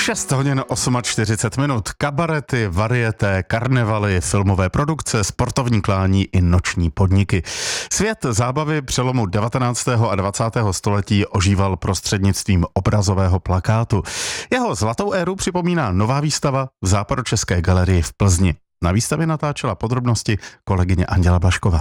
6 hodin 48 kabarety, varieté, karnevaly, filmové produkce, sportovní klání i noční podniky. Svět zábavy přelomu 19. a 20. století ožíval prostřednictvím obrazového plakátu. Jeho zlatou éru připomíná nová výstava v Západočeské galerii v Plzni. Na výstavě natáčela podrobnosti kolegyně Anděla Blašková.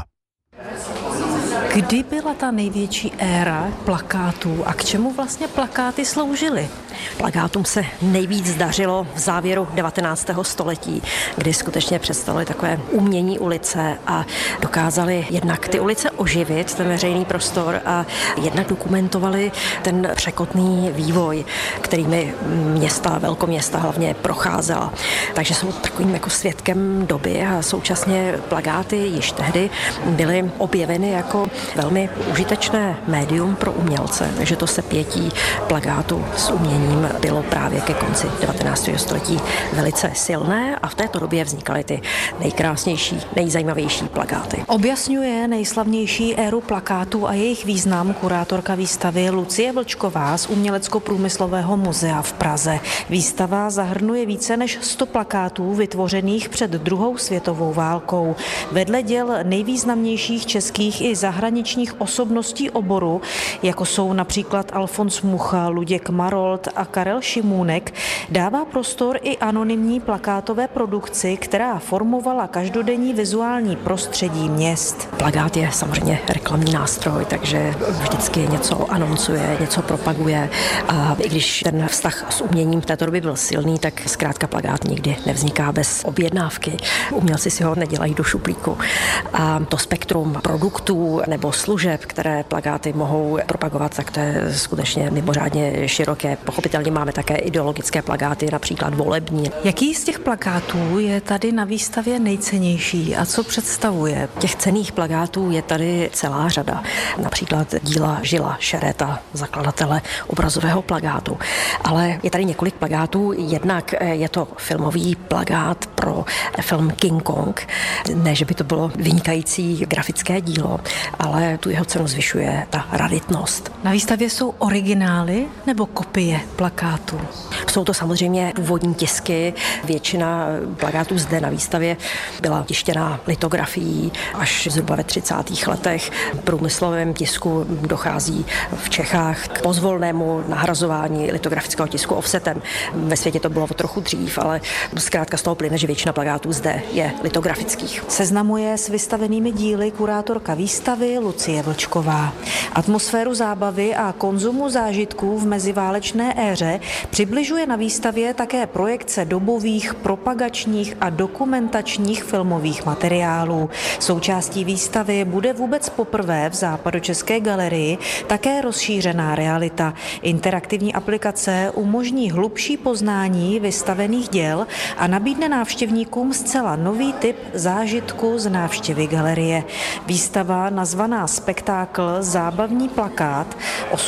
Kdy byla ta největší éra plakátů a k čemu vlastně plakáty sloužily? Plakátům se nejvíc dařilo v závěru 19. století, kdy skutečně představili takové umění ulice a dokázali jednak ty ulice oživit, ten veřejný prostor, a jednak dokumentovali ten překotný vývoj, kterými města, velkoměsta hlavně procházela. Takže jsou takovým jako svědkem doby a současně plakáty již tehdy byly objeveny jako velmi užitečné médium pro umělce, takže to sepětí plakátu s uměním bylo právě ke konci 19. století velice silné a v této době vznikaly ty nejkrásnější, nejzajímavější plakáty. Objasňuje nejslavnější éru plakátů a jejich význam kurátorka výstavy Lucie Vlčková z Umělecko-průmyslového muzea v Praze. Výstava zahrnuje více než 100 plakátů vytvořených před druhou světovou válkou. Vedle děl nejvýznamnějších českých i zahraničních osobností oboru, jako jsou například Alfons Mucha, Luděk Marolt a Karel Šimůnek, dává prostor i anonymní plakátové produkci, která formovala každodenní vizuální prostředí měst. Plakát je samozřejmě reklamní nástroj, takže vždycky něco anoncuje, něco propaguje, a i když ten vztah s uměním v této době byl silný, tak zkrátka plakát nikdy nevzniká bez objednávky. Umělci si ho nedělají do šuplíku. A to spektrum produktů nebo služeb, které plakáty mohou propagovat, tak to je skutečně mimořádně široké. Pochopitelně máme také ideologické plakáty, například volební. Jaký z těch plakátů je tady na výstavě nejcennější a co představuje? Těch cenných plakátů je tady celá řada. Například díla Žila Šeréta, zakladatele obrazového plakátu. Ale je tady několik plakátů. Jednak je to filmový plakát pro film King Kong. Ne, že by to bylo vynikající grafické dílo, ale tu jeho cenu zvyšuje ta raritnost. Na výstavě jsou originály nebo kopie plakátů? Jsou to samozřejmě původní tisky. Většina plakátů zde na výstavě byla tištěná litografií až zhruba ve 30. letech. V průmyslovém tisku dochází v Čechách k pozvolnému nahrazování litografického tisku offsetem. Ve světě to bylo trochu dřív, ale zkrátka z toho plyne, že většina plakátů zde je litografických. Seznamuje s vystavenými díly kurátorka výstavy Lucie Vlčková. Atmosféru zábavy a konzumu zážitků v meziválečné éře přibližuje na výstavě také projekce dobových, propagačních a dokumentačních filmových materiálů. Součástí výstavy bude vůbec poprvé v Západočeské galerii také rozšířená realita. Interaktivní aplikace umožní hlubší poznání vystavených děl a nabídne návštěvníkům zcela nový typ zážitku z návštěvy galerie. Výstava nazvaná Spektákl Zábavní plakát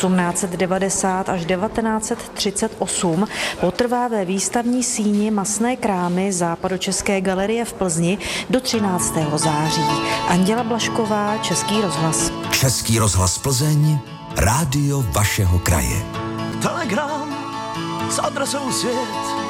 1890 až 1938 potrvá ve výstavní síni Masné krámy Západočeské galerie v Plzni do 13. září. Anděla Blašková, Český rozhlas. Český rozhlas Plzeň, rádio vašeho kraje. Telegram s adresou svět.